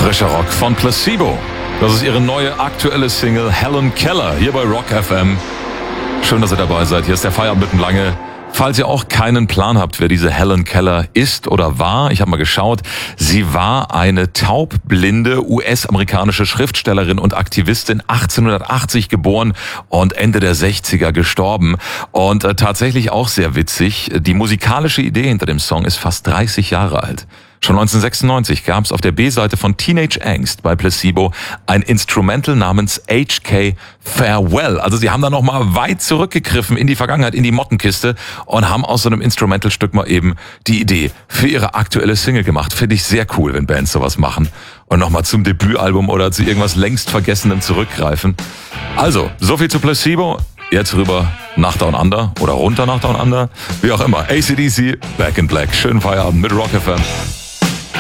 Frischer Rock von Placebo. Das ist ihre neue aktuelle Single Helen Keller hier bei Rock FM. Schön, dass ihr dabei seid. Hier ist der Feierabend mit dem Lange. Falls ihr auch keinen Plan habt, wer diese Helen Keller ist oder war, ich habe mal geschaut, sie war eine taubblinde US-amerikanische Schriftstellerin und Aktivistin, 1880 geboren und Ende der 60er gestorben. Und tatsächlich auch sehr witzig, die musikalische Idee hinter dem Song ist fast 30 Jahre alt. Schon 1996 gab es auf der B-Seite von Teenage Angst bei Placebo ein Instrumental namens HK Farewell. Also sie haben da nochmal weit zurückgegriffen in die Vergangenheit, in die Mottenkiste und haben aus so einem Instrumentalstück mal eben die Idee für ihre aktuelle Single gemacht. Finde ich sehr cool, wenn Bands sowas machen und nochmal zum Debütalbum oder zu irgendwas längst Vergessenem zurückgreifen. Also, so viel zu Placebo. Jetzt rüber nach Down Under oder runter nach Down Under. Wie auch immer. AC/DC, Back in Black. Schönen Feierabend mit Rock FM.